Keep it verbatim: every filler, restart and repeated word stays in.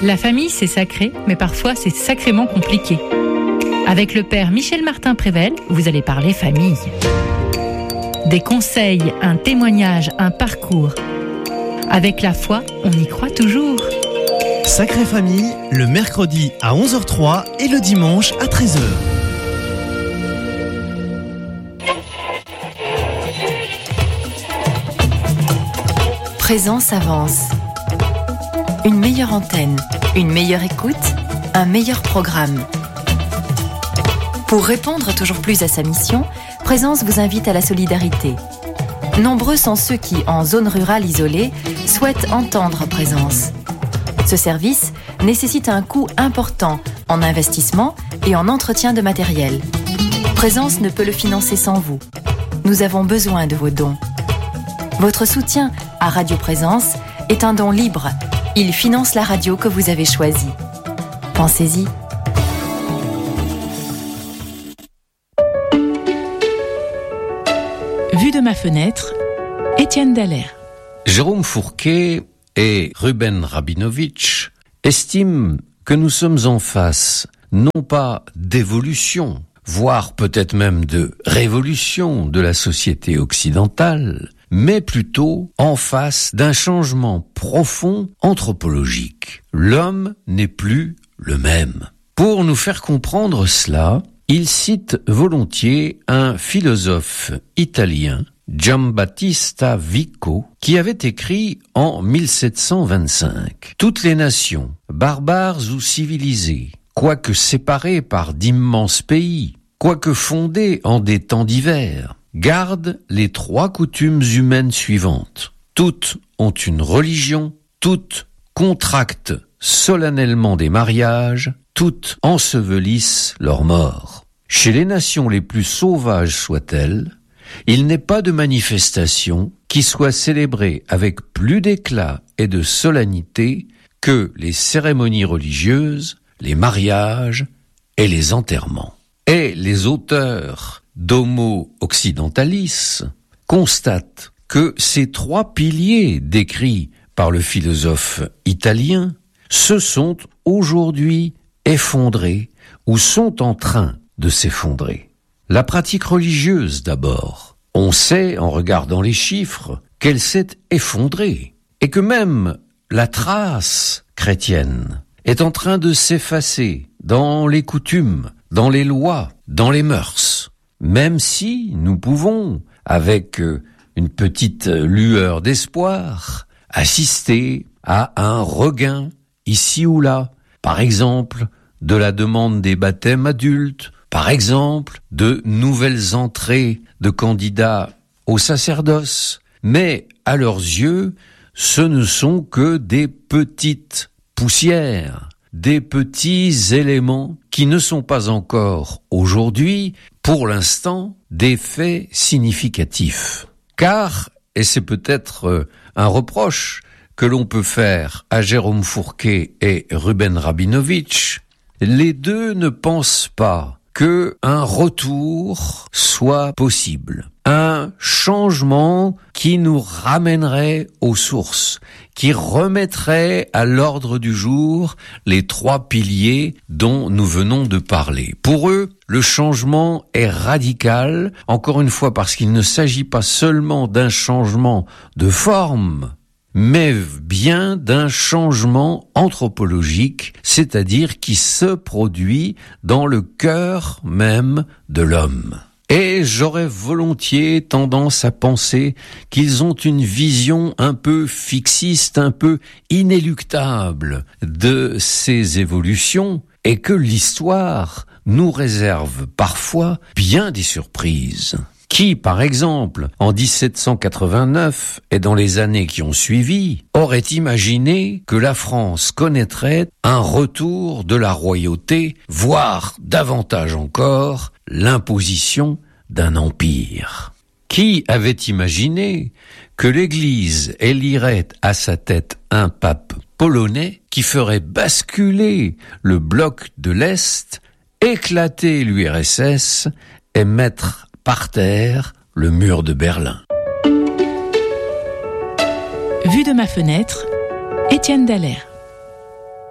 La famille, c'est sacré, mais parfois c'est sacrément compliqué. Avec le père Michel Martin-Prével, vous allez parler famille. Des conseils, un témoignage, un parcours. Avec la foi, on y croit toujours. Sacrée Famille, le mercredi à onze heures trois et le dimanche à treize heures. Présence avance. Une meilleure antenne, une meilleure écoute, un meilleur programme. Pour répondre toujours plus à sa mission, Présence vous invite à la solidarité. Nombreux sont ceux qui, en zone rurale isolée, souhaitent entendre Présence. Ce service nécessite un coût important en investissement et en entretien de matériel. Présence ne peut le financer sans vous. Nous avons besoin de vos dons. Votre soutien à Radio Présence est un don libre. Il finance la radio que vous avez choisie. Pensez-y. Vue de ma fenêtre, Étienne Dallaire. Jérôme Fourquet et Ruben Rabinovitch estiment que nous sommes en face, non pas d'évolution, voire peut-être même de révolution de la société occidentale, mais plutôt en face d'un changement profond anthropologique. L'homme n'est plus le même. Pour nous faire comprendre cela, il cite volontiers un philosophe italien, Giambattista Vico, qui avait écrit en mille sept cent vingt-cinq « Toutes les nations, barbares ou civilisées, quoique séparées par d'immenses pays, quoique fondées en des temps divers, gardent les trois coutumes humaines suivantes. Toutes ont une religion, toutes contractent solennellement des mariages, toutes ensevelissent leurs morts. Chez les nations les plus sauvages soient-elles, il n'est pas de manifestation qui soit célébrée avec plus d'éclat et de solennité que les cérémonies religieuses, les mariages et les enterrements. » Et les auteurs d'Homo Occidentalis constatent que ces trois piliers décrits par le philosophe italien se sont aujourd'hui effondrés ou sont en train de s'effondrer. La pratique religieuse d'abord. On sait, en regardant les chiffres, qu'elle s'est effondrée et que même la trace chrétienne est en train de s'effacer dans les coutumes, dans les lois, dans les mœurs. Même si nous pouvons, avec une petite lueur d'espoir, assister à un regain ici ou là, par exemple, de la demande des baptêmes adultes, par exemple, de nouvelles entrées de candidats au sacerdoce. Mais, à leurs yeux, ce ne sont que des petites poussières, des petits éléments qui ne sont pas encore, aujourd'hui, pour l'instant, des faits significatifs. Car, et c'est peut-être un reproche que l'on peut faire à Jérôme Fourquet et Ruben Rabinovitch, les deux ne pensent pas que un retour soit possible, un changement qui nous ramènerait aux sources, qui remettrait à l'ordre du jour les trois piliers dont nous venons de parler. Pour eux, le changement est radical, encore une fois parce qu'il ne s'agit pas seulement d'un changement de forme, mais bien d'un changement anthropologique, c'est-à-dire qui se produit dans le cœur même de l'homme. Et j'aurais volontiers tendance à penser qu'ils ont une vision un peu fixiste, un peu inéluctable de ces évolutions, et que l'histoire nous réserve parfois bien des surprises. Qui, par exemple, en dix-sept cent quatre-vingt-neuf et dans les années qui ont suivi, aurait imaginé que la France connaîtrait un retour de la royauté, voire davantage encore, l'imposition d'un empire? Qui avait imaginé que l'Église élirait à sa tête un pape polonais qui ferait basculer le bloc de l'Est, éclater l'U R S S et mettre par terre le mur de Berlin? Vue de ma fenêtre, Étienne Dallaire.